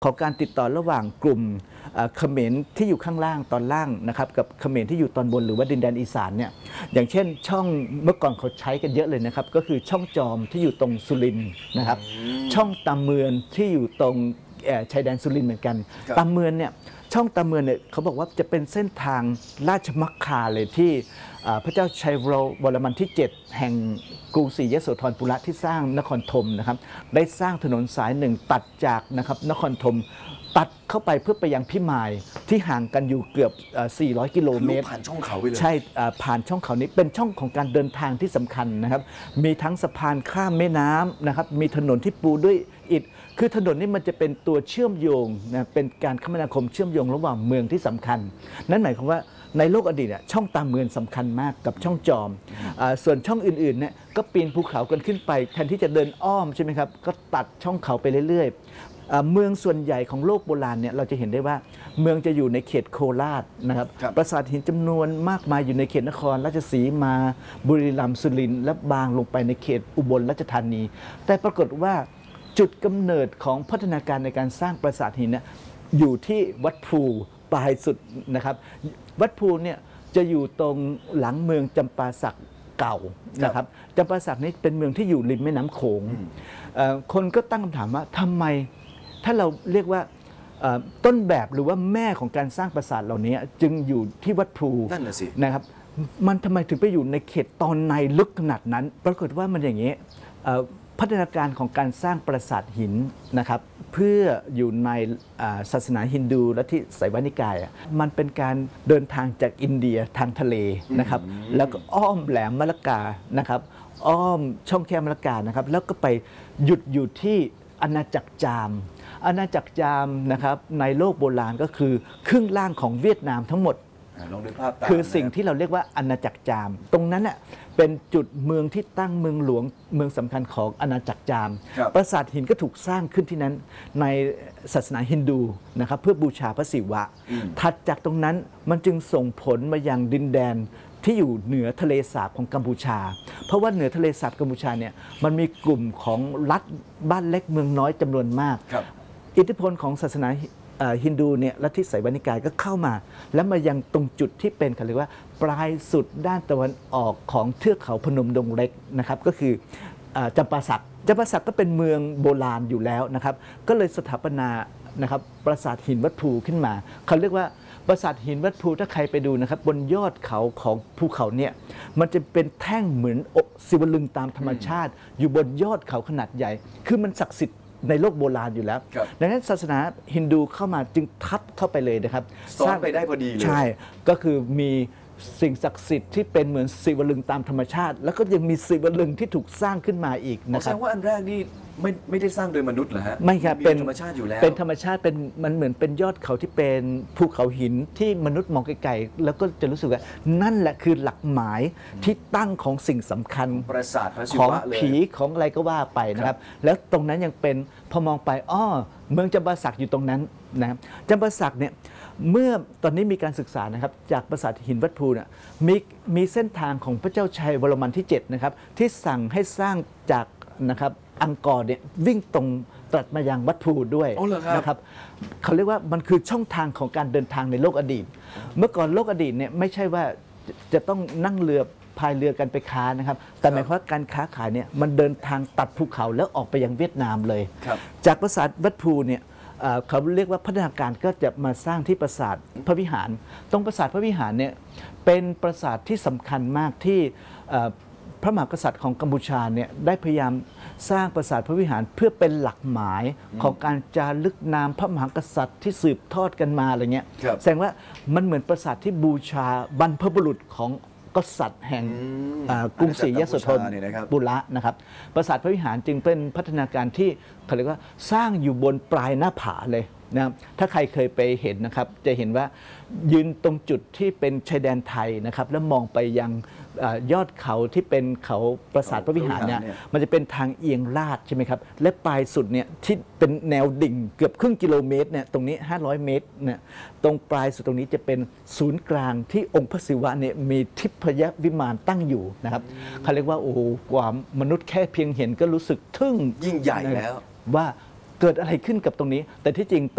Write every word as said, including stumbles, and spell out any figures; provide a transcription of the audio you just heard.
ของการติดต่อระหว่างกลุ่มเขมรที่อยู่ข้างล่างตอนล่างนะครับกับเขมรที่อยู่ตอนบนหรือว่าดินแดนอีสานเนี่ยอย่างเช่นช่องเมื่อก่อนเขาใช้กันเยอะเลยนะครับก็คือช่องจอมที่อยู่ตรงสุรินทร์นะครับช่องตาเมือนที่อยู่ตรงชายแดนสุรินทร์เหมือนกันตาเมือนเนี่ยช่องตาเมือนเนี่ยเขาบอกว่าจะเป็นเส้นทางราชมักคาเลยที่พระเจ้าชัยวรมันที่เจ็ดแห่งกรุงศรียโสธรปุระที่สร้างนครธมนะครับได้สร้างถนนสายหนึ่งตัดจากนะครับนครธมตัดเข้าไปเพื่อไปยังพิมายที่ห่างกันอยู่เกือบสี่ร้อยกิโลเมตรผ่านช่องเขาไปเลยใช่ผ่านช่องเขานี้เป็นช่องของการเดินทางที่สำคัญนะครับมีทั้งสะพานข้ามแม่น้ำนะครับมีถนนที่ปูด้วยอิฐคือถนนนี้มันจะเป็นตัวเชื่อมโยงนะเป็นการคมนาคมเชื่อมโยงระหว่างเมืองที่สำคัญนั่นหมายความว่าในโลกอดีตช่องตามเมืองสำคัญมากกับช่องจอมส่วนช่องอื่นๆเนี่ยก็ปีนภูเขากันขึ้นไปแทนที่จะเดินอ้อมใช่ไหมครับก็ตัดช่องเขาไปเรื่อยๆเมืองส่วนใหญ่ของโลกโบราณเนี่ยเราจะเห็นได้ว่าเมืองจะอยู่ในเขตโคราชนะครับปราสาทหินจำนวนมากมายอยู่ในเขตนครราชสีมาบุรีรัมย์สุรินทร์และบางลงไปในเขตอุบลราชธานีแต่ปรากฏว่าจุดกำเนิดของพัฒนาการในการสร้างปราสาทหินเนี่ยอยู่ที่วัดภูปลายสุดนะครับวัดภูเนี่ยจะอยู่ตรงหลังเมืองจำปาสักเก่านะครับจำปาสักนี้เป็นเมืองที่อยู่ริมแม่น้ำโขงคนก็ตั้งคำถามว่าทำไมถ้าเราเรียกว่าต้นแบบหรือว่าแม่ของการสร้างปราสาทเหล่านี้จึงอยู่ที่วัดภูนั่นน่ะสินะครับมันทำไมถึงไปอยู่ในเขตตอนในลึกขนาดนั้นปรากฏว่ามันอย่างนี้พัฒนาการของการสร้างปราสาทหินนะครับเพื่ออยู่ในศาสนาฮินดูและที่ไสยวนิกายมันเป็นการเดินทางจากอินเดียทางทะเลนะครับแล้วก็อ้อมแหลมมะละกานะครับอ้อมช่องแคบมะละกานะครับแล้วก็ไปหยุดอยู่ที่อาณาจักรจามอาณาจักรจามนะครับในโลกโบราณก็คือครึ่งล่างของเวียดนามทั้งหมดคือสิ่งที่เราเรียกว่าอาณาจักรจามตรงนั้นเน่ยเป็นจุดเมืองที่ตั้งเมืองหลวงเมืองสำคัญของอาณาจักรจามปราสาทหินก็ถูกสร้างขึ้นที่นั้นในศาสนาฮินดูนะครับเพื่อบูชาพระศิวะถัดจากตรงนั้นมันจึงส่งผลมายังดินแดนที่อยู่เหนือทะเลสาบของกัมพูชาเพราะว่าเหนือทะเลสาบกัมพูชาเนี่ยมันมีกลุ่มของรัฐบ้านเล็กเมืองน้อยจำนวนมากอิทธิพลของศาสนาฮินดูเนี่ยลัทธิไสยวนิกายก็เข้ามาแล้วมายังตรงจุดที่เป็นเขาเรียกว่าปลายสุดด้านตะวันออกของเทือกเขาพนมดงเล็กนะครับก็คือจำปาสักจำปาสักก็เป็นเมืองโบราณอยู่แล้วนะครับก็เลยสถาปนานะครับปราสาทหินวัดภูขึ้นมาเขาเรียกว่าปราสาทหินวัดภูถ้าใครไปดูนะครับบนยอดเขาของภูเขาเนี่ยมันจะเป็นแท่งเหมือนศิวลึงตามธรรมชาติอยู่บนยอดเขาขนาดใหญ่คือมันศักดิ์สิทธิ์ในโลกโบราณอยู่แล้วดังนั้นศาสนาฮินดูเข้ามาจึงทับเข้าไปเลยนะครับสร้างไปได้พอดีเลยใช่ก็คือมีสิ่งศักดิ์สิทธิ์ที่เป็นเหมือนศิวลึงตามธรรมชาติแล้วก็ยังมีศิวลึงที่ถูกสร้างขึ้นมาอีกนะครับแสดงว่าอันแรกนี่ไม่ไม่ได้สร้างโดยมนุษย์เหรอฮะไม่ครับเป็นธรรมชาติอยู่แล้วเป็นธรรมชาติเป็นมันเหมือนเป็นยอดเขาที่เป็นภูเขาหินที่มนุษย์มองไกลๆแล้วก็จะรู้สึกว่านั่นแหละคือหลักหมายที่ตั้งของสิ่งสำคัญปราสาทพระศิของวะเลยผีของอะไรก็ว่าไปนะครับแล้วตรงนั้นยังเป็นพอมองไปอ้อเมืองจำปาสักอยู่ตรงนั้นนะครับจำปาสักเนี่ยเมื่อตอนนี้มีการศึกษานะครับจากปราสาทหินวัดภูเนี่ยมีมีเส้นทางของพระเจ้าชัยวรมันที่เจ็ดนะครับที่สั่งให้สร้างจากนะครับอังกอร์เนี่ยวิ่งตรงตรัสมายังวัดภูด้วยนะครับเขาเรียกว่ามันคือช่องทางของการเดินทางในโลกอดีตเมื่อก่อนโลกอดีตเนี่ยไม่ใช่ว่าจะต้องนั่งเรือพายเรือกันไปค้านะครับแต่หมายความว่าการค้าขายเนี่ยมันเดินทางตัดภูเขาแล้วออกไปยังเวียดนามเลยจากปราสาทวัดภูเนี่ยเขาเรียกว่าพัฒนาการก็จะมาสร้างที่ปราสาทพระวิหารตรงปราสาทพระวิหารเนี่ยเป็นปราสาทที่สำคัญมากที่พระมหากษัตริย์ของกัมพูชาเนี่ยได้พยายามสร้างปราสาทพระวิหารเพื่อเป็นหลักหมายของการจารึกนามพระมหากษัตริย์ที่สืบทอดกันมาอะไรเงี้ยแสดงว่ามันเหมือนปราสาทที่บูชาบรรพบุรุษของกษัตริย์แห่งกรุงศรียโสธรปุระนะครับปราสาทพระวิหารจึงเป็นพัฒนาการที่เขาเรียกว่าสร้างอยู่บนปลายหน้าผาเลยนะถ้าใครเคยไปเห็นนะครับจะเห็นว่ายืนตรงจุดที่เป็นชายแดนไทยนะครับแล้วมองไปยังยอดเขาที่เป็นเขาปราสาทพระวิหารเนี่ยมันจะเป็นทางเอียงลาดใช่ไหมครับและปลายสุดเนี่ยที่เป็นแนวดิ่งเกือบครึ่งกิโลเมตรเนี่ยตรงนี้ห้าร้อยเมตรเนี่ยตรงปลายสุดตรงนี้จะเป็นศูนย์กลางที่องค์พระศิวะเนี่ยมีทิพยวิมานตั้งอยู่นะครับเขาเรียกว่าโอ้โหความมนุษย์แค่เพียงเห็นก็รู้สึกทึ่งยิ่งใหญ่แล้วว่าเกิดอะไรขึ้นกับตรงนี้แต่ที่จริง